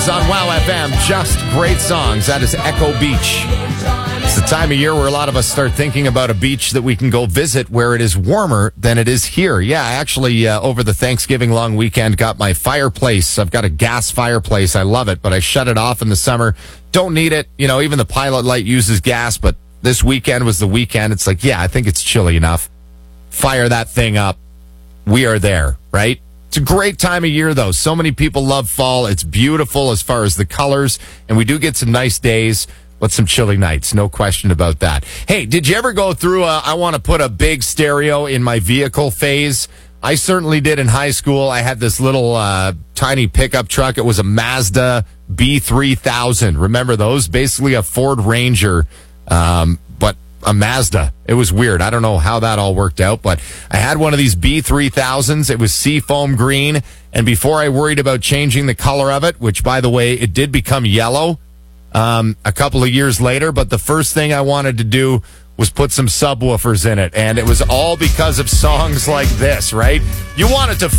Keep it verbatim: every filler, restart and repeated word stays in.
On Wow F M, just great songs. That is Echo Beach. It's the time of year where a lot of us start thinking about a beach that we can go visit where it is warmer than it is here. Yeah, I actually, uh, over the Thanksgiving long weekend, got my fireplace. I've got a gas fireplace. I love it, but I shut it off in the summer. Don't need it. You know, even the Pilot Light uses gas, but this weekend was the weekend. It's like, yeah, I think it's chilly enough. Fire that thing up. We are there, right? It's a great time of year, though. So many people love fall. It's beautiful as far as the colors, and we do get some nice days, but some chilly nights. No question about that. Hey, did you ever go through a, I want to put a big stereo in my vehicle phase? I certainly did in high school. I had this little uh, tiny pickup truck. It was a Mazda B three thousand. Remember those? Basically a Ford Ranger, um, but a Mazda. It was weird. I don't know how that all worked out, but I had one of these B three thousands. It was seafoam green, and before I worried about changing the color of it, which, by the way, it did become yellow um, a couple of years later, but the first thing I wanted to do was put some subwoofers in it, and it was all because of songs like this, right? You want it to